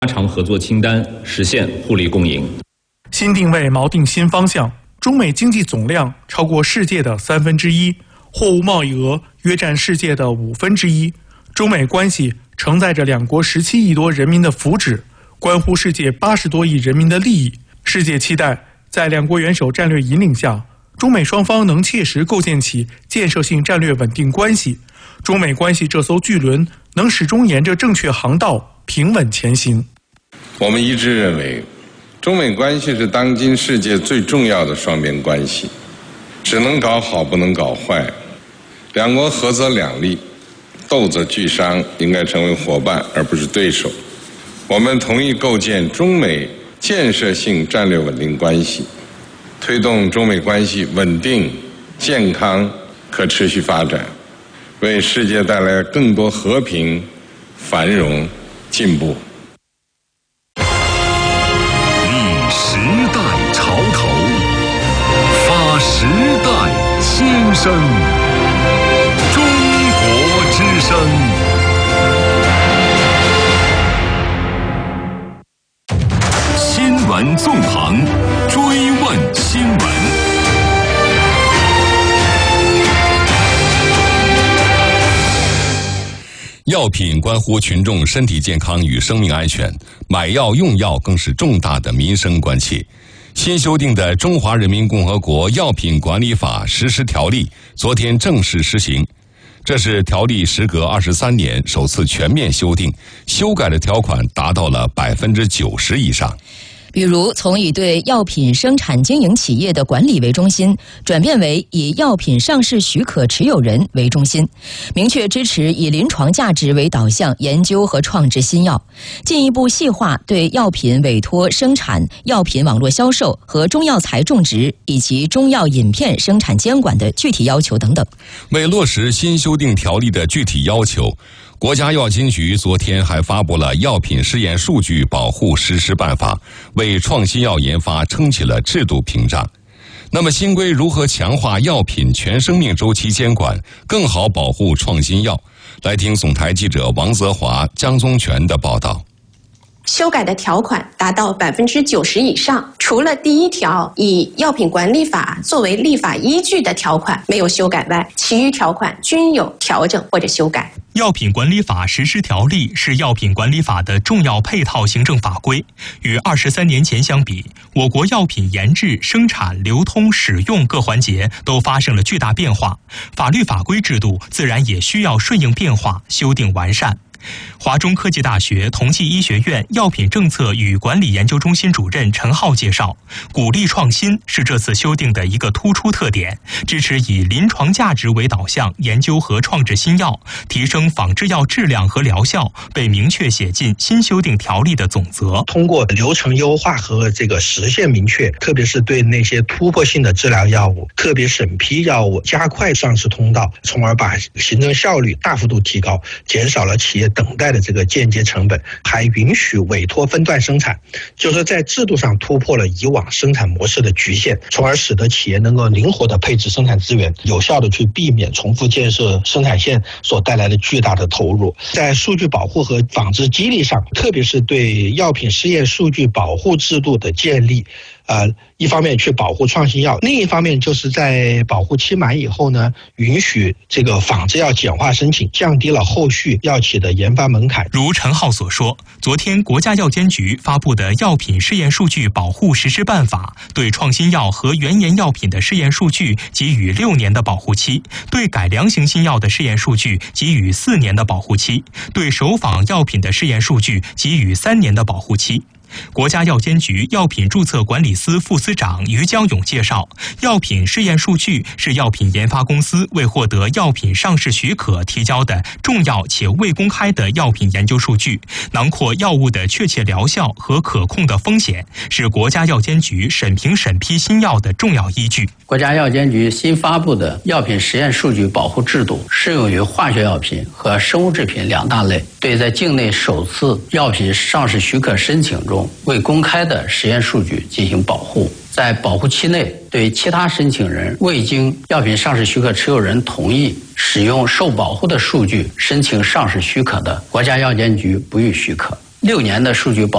加强合作清单，实现互利共赢。 新定位锚定新方向，中美经济总量超过世界的1/3，货物贸易额约占世界的1/5。中美关系承载着两国17亿多人民的福祉，关乎世界80多亿人民的利益。世界期待在两国元首战略引领下，中美双方能切实构建起建设性战略稳定关系，中美关系这艘巨轮能始终沿着正确航道平稳前行。 我们一致认为，中美关系是当今世界最重要的双边关系，只能搞好不能搞坏，两国合则两利，斗则俱伤，应该成为伙伴而不是对手。我们同意构建中美建设性战略稳定关系，推动中美关系稳定、健康、可持续发展，为世界带来更多和平、繁荣、进步。 时代潮头，发时代心声，中国之声。新闻纵横，追问新闻。药品关乎群众身体健康与生命安全，买药用药更是重大的民生关切。新修订的《中华人民共和国药品管理法实施条例》昨天正式施行，这是条例时隔23年首次全面修订，修改的条款达到了90%以上。 比如，从以对药品生产经营企业的管理为中心，转变为以药品上市许可持有人为中心，明确支持以临床价值为导向研究和创制新药，进一步细化对药品委托生产、药品网络销售和中药材种植以及中药饮片生产监管的具体要求等等。 为落实新修订条例的具体要求，国家药监局昨天还发布了《药品试验数据保护实施办法》，为创新药研发撑起了制度屏障。那么新规如何强化药品全生命周期监管，更好保护创新药？来听总台记者王泽华、江宗全的报道。 修改的条款达到90%以上，除了第1条以药品管理法作为立法依据的条款没有修改外，其余条款均有调整或者修改。 药品管理法实施条例是药品管理法的重要配套行政法规。与23年前相比，我国药品研制、生产、流通、使用各环节都发生了巨大变化，法律法规制度自然也需要顺应变化，修订完善。华中科技大学同济医学院药品政策与管理研究中心主任陈浩介绍，鼓励创新是这次修订的一个突出特点，支持以临床价值为导向研究和创制新药，提升仿制药质量和疗效，被明确写进新修订条例的总则。 通过流程优化和这个实现明确，特别是对那些突破性的治疗药物、特别审批药物加快上市通道，从而把行政效率大幅度提高，减少了企业等待的这个间接成本，还允许委托分段生产，就是在制度上突破了以往生产模式的局限，从而使得企业能够灵活地配置生产资源，有效地去避免重复建设生产线所带来的巨大的投入。在数据保护和仿制激励上，特别是对药品试验数据保护制度的建立，一方面去保护创新药，另一方面就是在保护期满以后呢，允许这个仿制药简化申请，降低了后续药企的研发门槛。 如陈浩所说，昨天国家药监局发布的《药品试验数据保护实施办法》对创新药和原研药品的试验数据给予6年的保护期，对改良型新药的试验数据给予4年的保护期，对首仿药品的试验数据给予3年的保护期。国家药监局药品注册管理司副司长于江勇介绍，药品试验数据是药品研发公司为获得药品上市许可提交的重要且未公开的药品研究数据，囊括药物的确切疗效和可控的风险，是国家药监局审评审批新药的重要依据。 国家药监局新发布的药品实验数据保护制度适用于化学药品和生物制品2大类，对在境内首次药品上市许可申请中未公开的实验数据进行保护，在保护期内对其他申请人未经药品上市许可持有人同意使用受保护的数据申请上市许可的，国家药监局不予许可。 6年的数据保